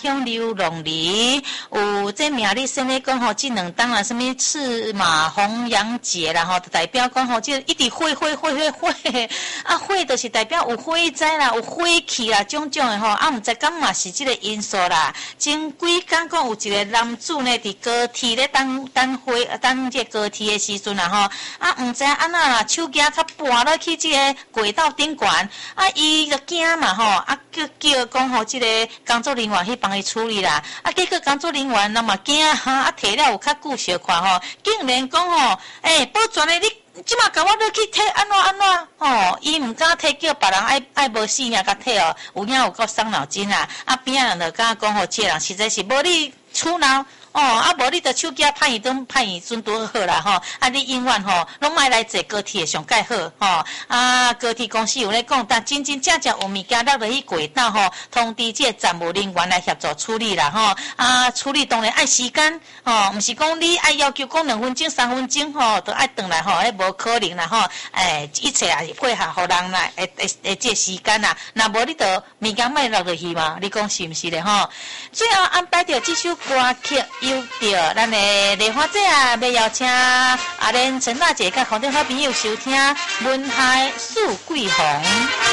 向流浪里，有这名里先咧讲吼，这两当啊，什么赤马红杨节啦吼，代表讲吼，这一直火，啊火就是代表有火灾啦，有火气啦，种种的吼，啊，毋知敢嘛是这个因素啦。前几天讲有一个男子呢，伫高铁咧等这高铁的时阵啦吼，啊，毋知安那啦，手架较搬落去这个轨道顶悬，啊，伊就惊嘛吼，啊叫讲吼，这个工作人员去帮伊处理啦，啊，结果工作人员那么惊哈，啊，摕了有较久小看吼，竟然讲吼，保全的你即马甲我落去摕安怎吼，伊毋敢摕，叫别人爱无死命甲摕哦，有影有够伤脑筋啦，啊边仔人就甲讲吼，这人实在是无你厝闹。啊，无你着手机派伊准拄好啦吼，啊，你永远吼拢莫来坐高铁上介好吼，啊，高铁公司有咧讲，但真正有物件落落去轨道吼，通知这站务人员来协助处理啦吼，啊，处理当然爱时间吼，毋是讲你爱要求讲2分钟3分钟吼，都爱转来吼，迄无可能啦吼，一切也是配合互人啦，这时间啦，若无你着物件莫落落去嘛，你讲是毋是咧吼？最后安排着这首歌曲。有着咱的莲花姐啊，要邀请阿莲陈大姐甲好多好朋友收听《文海树桂红》。